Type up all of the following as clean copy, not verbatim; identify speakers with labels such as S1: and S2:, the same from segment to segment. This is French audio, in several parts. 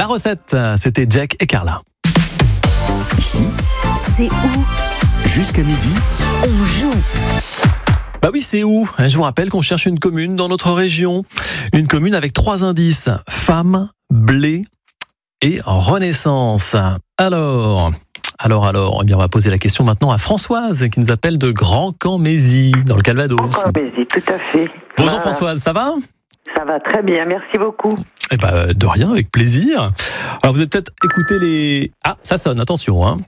S1: La recette, c'était Jack et Carla.
S2: Ici,
S3: C'est où?
S2: jusqu'à midi,
S3: On joue.
S1: Bah oui, c'est où? Je vous rappelle qu'on cherche une commune dans notre région. Une commune avec 3 indices. Femme, blé et renaissance. Alors, eh bien, on va poser la question maintenant à Françoise, qui nous appelle de Grand-Camp-Mézy, dans le Calvados.
S4: Grand-Camp-Mézy, tout à fait.
S1: Bonjour Françoise, ça va?
S4: Ça va très bien, merci beaucoup.
S1: Eh ben, de rien, avec plaisir. Alors, vous avez peut-être écouté les... Ah, ça sonne, attention, hein.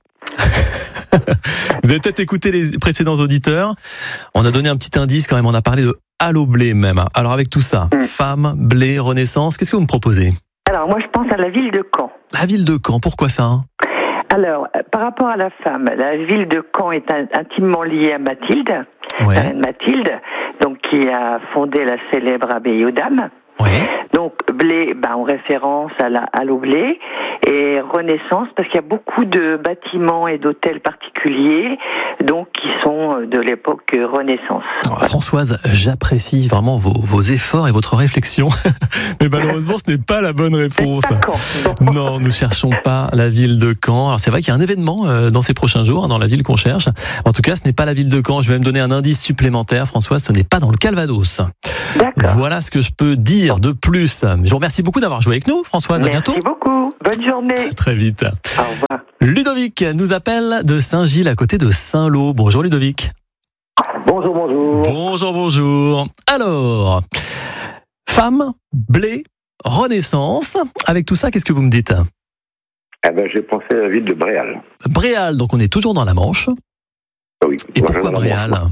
S1: Vous avez peut-être écouté les précédents auditeurs. On a donné un petit indice quand même, on a parlé de Allo Blé même. Alors, avec tout ça, femme, blé, renaissance, qu'est-ce que vous me proposez?
S4: Alors, moi, je pense à la ville de Caen.
S1: La ville de Caen, pourquoi ça?
S4: Alors, par rapport à la femme, la ville de Caen est intimement liée à Mathilde,
S1: Ouais.
S4: la reine Mathilde, donc qui a fondé la célèbre abbaye aux Dames.
S1: Ouais.
S4: Donc, blé, en référence à l'eau blé, et renaissance, parce qu'il y a beaucoup de bâtiments et d'hôtels particuliers, donc qui sont de l'époque Renaissance.
S1: Alors, Françoise, j'apprécie vraiment vos efforts et votre réflexion, mais malheureusement, ce n'est pas la bonne réponse. Non, nous cherchons pas la ville de Caen. Alors c'est vrai qu'il y a un événement dans ces prochains jours, dans la ville qu'on cherche. En tout cas, ce n'est pas la ville de Caen. Je vais même donner un indice supplémentaire, Françoise, ce n'est pas dans le Calvados.
S4: D'accord.
S1: Voilà ce que je peux dire de plus. Je vous remercie beaucoup d'avoir joué avec nous, Françoise. À bientôt.
S4: Merci beaucoup. Bonne journée.
S1: À très vite.
S4: Au revoir.
S1: Ludovic nous appelle de Saint-Gilles, à côté de Saint-Lô. Bonjour Ludovic.
S5: Bonjour, bonjour.
S1: Bonjour. Alors, femme, blé, renaissance. Avec tout ça, qu'est-ce que vous me dites?
S5: J'ai pensé à la ville de Bréal.
S1: Bréal, donc on est toujours dans la Manche.
S5: Ah oui.
S1: Et
S5: Moi,
S1: pourquoi
S5: j'adore
S1: Bréal?
S5: Manche.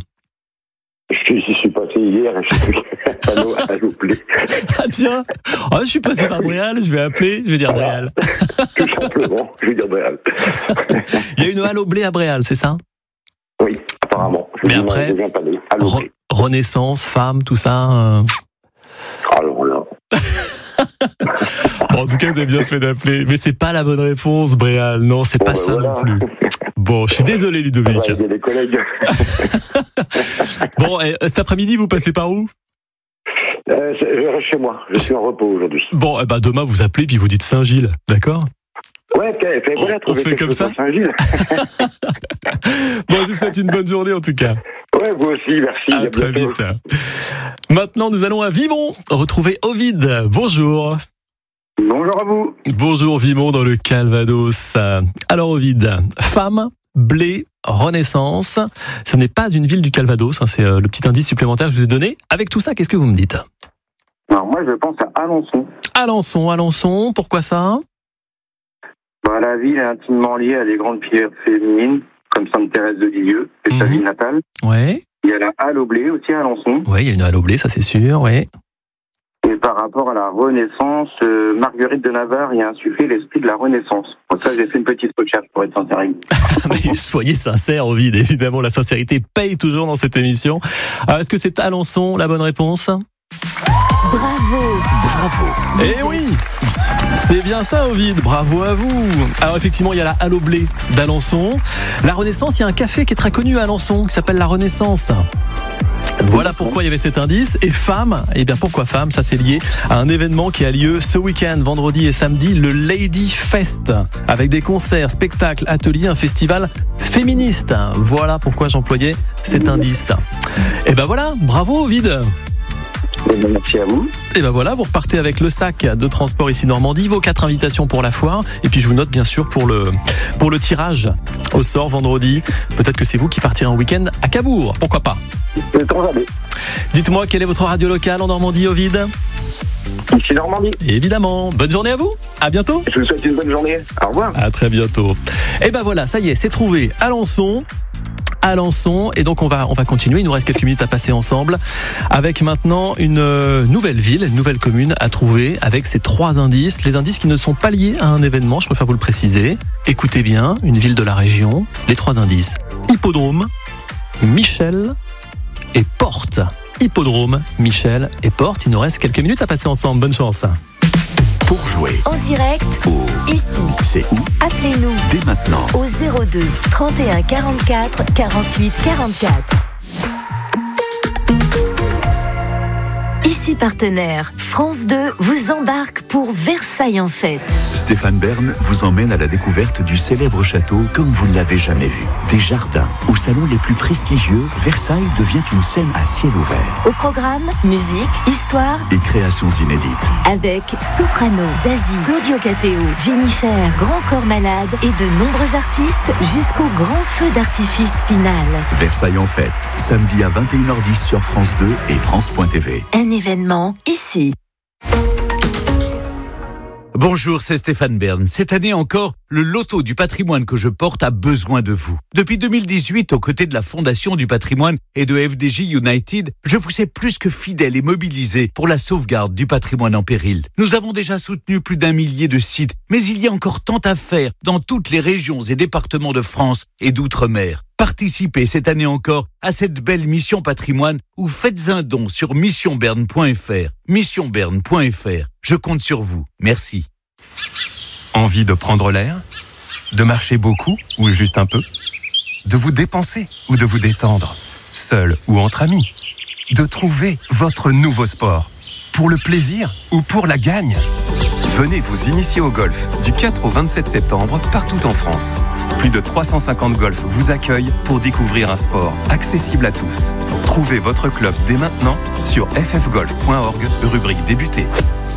S5: J'y suis passé hier et je suis à l'oublier.
S1: Ah tiens, je suis passé par Bréal, je vais dire Bréal.
S5: Tout simplement, je vais dire Bréal.
S1: Il y a une halle au blé à Bréal, c'est ça?
S5: Oui, apparemment.
S1: Mais après, renaissance, femme, tout ça.
S5: Alors là.
S1: Bon, en tout cas, vous avez bien fait d'appeler. Mais c'est pas la bonne réponse, Bréal. Non, c'est pas ça
S5: voilà.
S1: non plus. Bon, je suis désolé, Ludovic.
S5: Il y a des collègues.
S1: Bon, et cet après-midi, vous passez par où?
S5: Je reste chez moi. Je suis en repos aujourd'hui.
S1: Bon, demain, vous appelez puis vous dites Saint-Gilles, d'accord?
S5: Ouais, voilà,
S1: on fait comme ça.
S5: Saint-Gilles.
S1: Bon, je vous souhaite une bonne journée en tout cas.
S5: Ouais, vous aussi, merci.
S1: À très vite. Maintenant, nous allons à Vimont retrouver Ovid. Bonjour.
S5: Bonjour à vous.
S1: Bonjour Vimont dans le Calvados. Alors Ovid, femme, blé, renaissance. Ce n'est pas une ville du Calvados, c'est le petit indice supplémentaire que je vous ai donné. Avec tout ça, qu'est-ce que vous me dites?
S5: Alors moi, je pense à Alençon.
S1: Alençon, pourquoi ça?
S5: La ville est intimement liée à des grandes figures féminines, comme Sainte Thérèse de Lisieux, c'est sa ville natale.
S1: Ouais.
S5: Il y a la halle au blé aussi à Alençon.
S1: Oui, il y a une halle au blé, ça c'est sûr, ouais.
S5: Et par rapport à la Renaissance, Marguerite de Navarre y a insufflé l'esprit de la Renaissance. Pour ça, j'ai fait une petite recherche pour être sincère avec vous.
S1: Mais soyez sincère, Ovid, évidemment, la sincérité paye toujours dans cette émission. Alors, est-ce que c'est Alençon la bonne réponse?
S3: Bravo.
S1: Eh oui, c'est bien ça, Ovid, bravo à vous. Alors effectivement, il y a la halle au blé d'Alençon. La Renaissance, il y a un café qui est très connu à Alençon, qui s'appelle la Renaissance. Voilà pourquoi il y avait cet indice. Et femme, pourquoi femme? Ça c'est lié à un événement qui a lieu ce week-end, vendredi et samedi, le Lady Fest, avec des concerts, spectacles, ateliers, un festival féministe. Voilà pourquoi j'employais cet indice. Et voilà, bravo Ovid.
S5: Merci à vous.
S1: Et voilà, vous repartez avec le sac de transport ici Normandie, vos 4 invitations pour la foire, et puis je vous note bien sûr pour le tirage au sort vendredi. Peut-être que c'est vous qui partirez en week-end à Cabourg, pourquoi pas. Dites-moi, quelle est votre radio locale en Normandie, Ovid?
S5: Ici Normandie.
S1: Évidemment. Bonne journée à vous. À bientôt.
S5: Je vous souhaite une bonne journée. Au revoir.
S1: À très bientôt. Et voilà, ça y est, c'est trouvé. Alençon, et donc on va continuer, il nous reste quelques minutes à passer ensemble avec maintenant une nouvelle ville, une nouvelle commune à trouver avec ces 3 indices, les indices qui ne sont pas liés à un événement, je préfère vous le préciser. Écoutez bien, une ville de la région, les 3 indices: Hippodrome, Michel et Porte. Hippodrome, Michel et Porte, il nous reste quelques minutes à passer ensemble, bonne chance.
S2: pour jouer
S3: En direct, ici.
S2: C'est où?
S3: Appelez-nous
S2: Dès maintenant.
S3: au 02 31 44 48 44. Ici. ici partenaire, France 2 vous embarque pour Versailles en fête.
S2: Stéphane Bern vous emmène à la découverte du célèbre château comme vous ne l'avez jamais vu. Des jardins, aux salons les plus prestigieux, Versailles devient une scène à ciel ouvert.
S3: Au programme, musique, histoire
S2: et créations inédites.
S3: Avec Soprano, Zazie, Claudio Capéo, Jennifer, Grand Corps Malade et de nombreux artistes jusqu'au grand feu d'artifice final.
S2: Versailles en fête, samedi à 21h10 sur France 2 et France.tv.
S3: Un événement ici.
S6: Bonjour, c'est Stéphane Bern. Cette année encore, le loto du patrimoine que je porte a besoin de vous. Depuis 2018, aux côtés de la Fondation du patrimoine et de FDJ United, je vous sais plus que fidèle et mobilisé pour la sauvegarde du patrimoine en péril. Nous avons déjà soutenu plus d'1 millier de sites, mais il y a encore tant à faire dans toutes les régions et départements de France et d'outre-mer. Participez cette année encore à cette belle mission patrimoine ou faites un don sur missionberne.fr. Missionberne.fr. Je compte sur vous. Merci.
S7: Envie de prendre l'air ? De marcher beaucoup ou juste un peu ? De vous dépenser ou de vous détendre ? Seul ou entre amis ? De trouver votre nouveau sport ? Pour le plaisir ou pour la gagne ? Venez vous initier au golf du 4 au 27 septembre partout en France. Plus de 350 golfs vous accueillent pour découvrir un sport accessible à tous. Trouvez votre club dès maintenant sur ffgolf.org, rubrique débuter.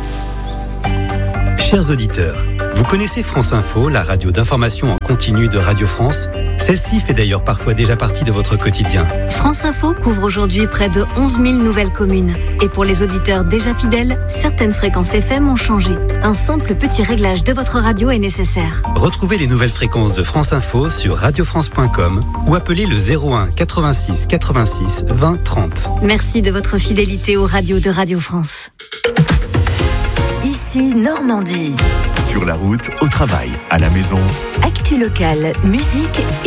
S8: Chers auditeurs, vous connaissez France Info, la radio d'information en continu de Radio France ? Celle-ci fait d'ailleurs parfois déjà partie de votre quotidien.
S9: France Info couvre aujourd'hui près de 11 000 nouvelles communes. Et pour les auditeurs déjà fidèles, certaines fréquences FM ont changé. Un simple petit réglage de votre radio est nécessaire.
S8: Retrouvez les nouvelles fréquences de France Info sur radiofrance.com ou appelez le 01 86 86 20 30.
S9: Merci de votre fidélité aux radios de Radio France.
S3: Ici Normandie.
S2: Sur la route, au travail, à la maison.
S3: Actu locale, musique et